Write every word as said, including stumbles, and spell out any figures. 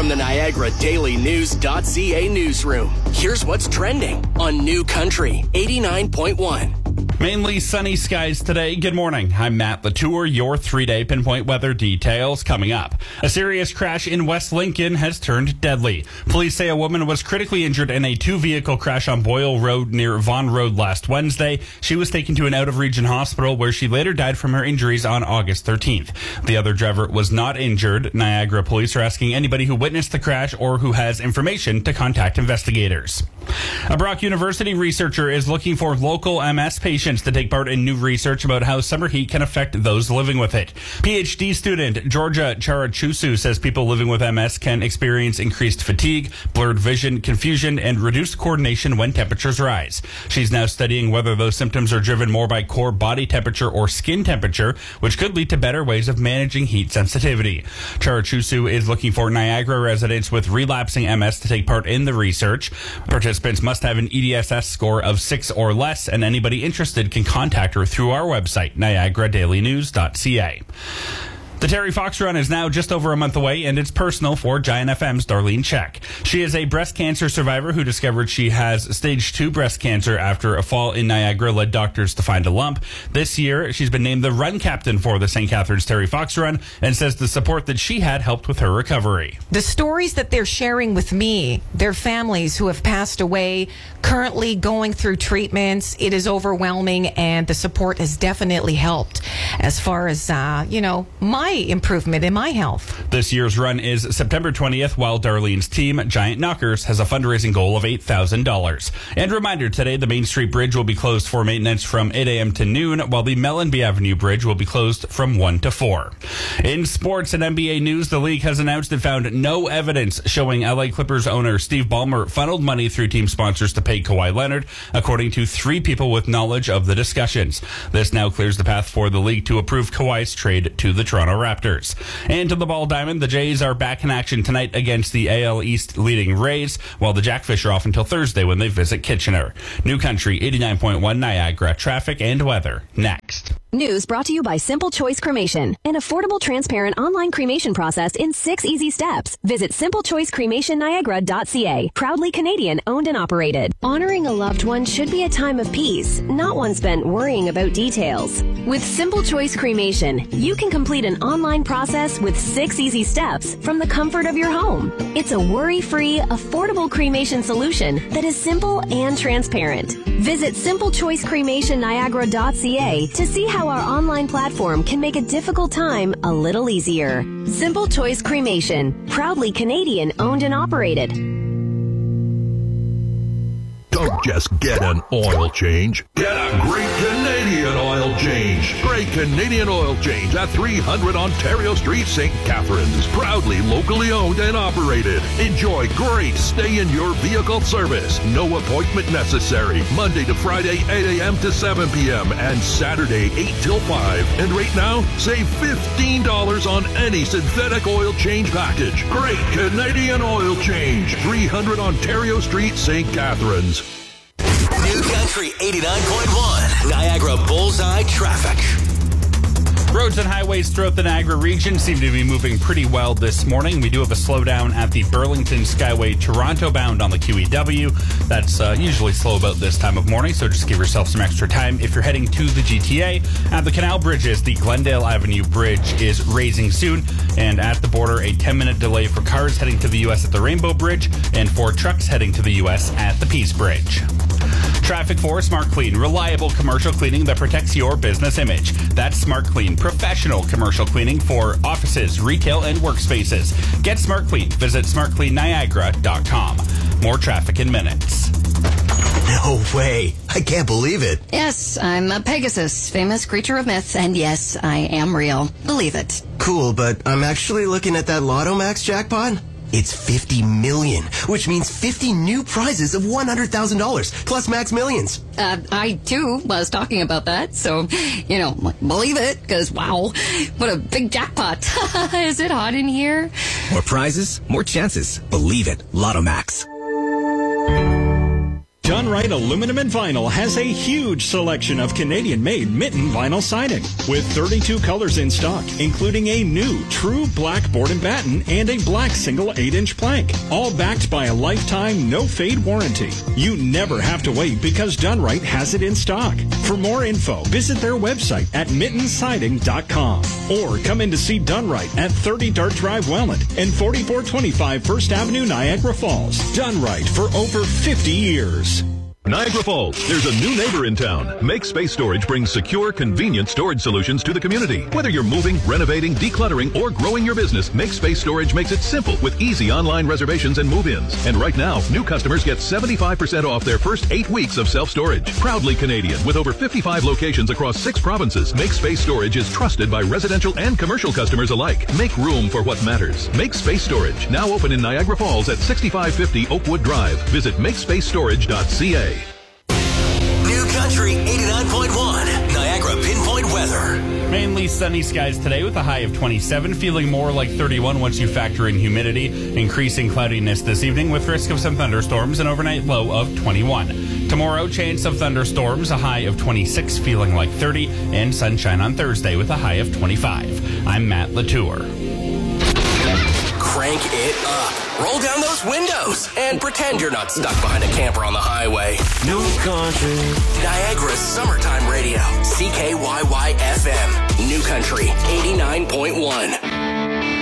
From the Niagara Daily News .ca newsroom, here's what's trending on New Country eighty-nine point one. Mainly sunny skies today. Good morning. I'm Matt Latour. Your three-day pinpoint weather details coming up. A serious crash in West Lincoln has turned deadly. Police say a woman was critically injured in a two-vehicle crash on Boyle Road near Vaughan Road last Wednesday. She was taken to an out-of-region hospital where she later died from her injuries on August thirteenth. The other driver was not injured. Niagara police are asking anybody who witnessed the crash or who has information to contact investigators. A Brock University researcher is looking for local M S patients to take part in new research about how summer heat can affect those living with it. PhD student Georgia Charachusu says people living with M S can experience increased fatigue, blurred vision, confusion, and reduced coordination when temperatures rise. She's now studying whether those symptoms are driven more by core body temperature or skin temperature, which could lead to better ways of managing heat sensitivity. Charachusu is looking for Niagara residents with relapsing M S to take part in the research. Participants must have an E D S S score of six or less, and anybody interested can contact her through our website, niagara daily news dot c a. The Terry Fox Run is now just over a month away, and it's personal for Giant F M's Darlene Check. She is a breast cancer survivor who discovered she has stage two breast cancer after a fall in Niagara led doctors to find a lump. This year, she's been named the run captain for the Saint Catharines Terry Fox Run and says the support that she had helped with her recovery. The stories that they're sharing with me, their families who have passed away, currently going through treatments, it is overwhelming, and the support has definitely helped as far as, uh, you know, my improvement in my health. This year's run is September twentieth, while Darlene's team, Giant Knockers, has a fundraising goal of eight thousand dollars. And reminder, today the Main Street Bridge will be closed for maintenance from eight a.m. to noon, while the Mellenby Avenue Bridge will be closed from one to four. In sports and N B A news, the league has announced it found no evidence showing L A Clippers owner Steve Ballmer funneled money through team sponsors to pay Kawhi Leonard, according to three people with knowledge of the discussions. This now clears the path for the league to approve Kawhi's trade to the Toronto Raptors. And to the Ball Diamond, the Jays are back in action tonight against the A L East leading Rays, while the Jackfish are off until Thursday when they visit Kitchener. New Country eighty-nine point one Niagara, traffic and weather next. News brought to you by Simple Choice Cremation, an affordable, transparent online cremation process in six easy steps. Visit simple choice cremation niagara dot c a. Proudly Canadian owned and operated. Honoring a loved one should be a time of peace, not one spent worrying about details. With Simple Choice Cremation, you can complete an online process with six easy steps from the comfort of your home. It's a worry-free, affordable cremation solution that is simple and transparent. Visit simple choice cremation niagara dot c a to see how our online platform can make a difficult time a little easier. Simple Choice Cremation, proudly Canadian owned and operated. Don't just get an oil change. Get a great Canadian oil change. Great Canadian oil change at three hundred Ontario Street, Saint Catharines. Proudly locally owned and operated. Enjoy great stay-in-your-vehicle service. No appointment necessary. Monday to Friday, eight a.m. to seven p.m. and Saturday, eight till five. And right now, save fifteen dollars on any synthetic oil change package. Great Canadian oil change. three hundred Ontario Street, Saint Catharines. New Country eighty-nine point one, Niagara Bullseye Traffic. Roads and highways throughout the Niagara region seem to be moving pretty well this morning. We do have a slowdown at the Burlington Skyway Toronto bound on the Q E W. That's uh, usually slow about this time of morning, so just give yourself some extra time if you're heading to the G T A. At the canal bridges, the Glendale Avenue Bridge is raising soon, and at the border, a ten-minute delay for cars heading to the U S at the Rainbow Bridge and for trucks heading to the U S at the Peace Bridge. Traffic for Smart Clean, reliable commercial cleaning that protects your business image. That's Smart Clean, professional commercial cleaning for offices, retail, and workspaces. Get Smart Clean. Visit smart clean niagara dot com. More traffic in minutes. No way. I can't believe it. Yes, I'm a Pegasus, famous creature of myth, and yes, I am real. Believe it. Cool, but I'm actually looking at that Lotto Max jackpot. It's fifty million, which means fifty new prizes of one hundred thousand dollars, plus Max Millions. Uh, I, too, was talking about that, so, you know, believe it, because, wow, what a big jackpot. Is it hot in here? More prizes, more chances. Believe it. Lotto Max. Dunright Aluminum and Vinyl has a huge selection of Canadian-made mitten vinyl siding with thirty-two colors in stock, including a new true black board and batten and a black single eight-inch plank, all backed by a lifetime no-fade warranty. You never have to wait because Dunright has it in stock. For more info, visit their website at mitten siding dot com or come in to see Dunright at thirty Dart Drive, Welland and forty-four twenty-five First Avenue, Niagara Falls. Dunright for over fifty years. Niagara Falls, there's a new neighbor in town. Make Space Storage brings secure, convenient storage solutions to the community. Whether you're moving, renovating, decluttering, or growing your business, Make Space Storage makes it simple with easy online reservations and move-ins. And right now, new customers get seventy-five percent off their first eight weeks of self-storage. Proudly Canadian, with over fifty-five locations across six provinces, Make Space Storage is trusted by residential and commercial customers alike. Make room for what matters. Make Space Storage, now open in Niagara Falls at sixty-five fifty Oakwood Drive. Visit make space storage dot c a. New Country eighty-nine point one, Niagara Pinpoint Weather. Mainly sunny skies today with a high of twenty-seven, feeling more like thirty-one once you factor in humidity. Increasing cloudiness this evening with risk of some thunderstorms, an overnight low of twenty-one. Tomorrow, chance of thunderstorms, a high of twenty-six, feeling like thirty, and sunshine on Thursday with a high of twenty-five. I'm Matt Latour. Crank it up. Roll down those windows and pretend you're not stuck behind a camper on the highway. New Country. Niagara's summertime radio. C K Y Y F M. New Country eighty-nine point one.